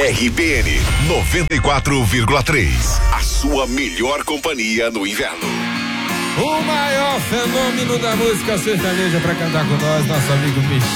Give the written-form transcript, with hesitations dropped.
RBN 94,3. A sua melhor companhia no inverno. O maior fenômeno da música sertaneja pra cantar com nós, nosso amigo Michel.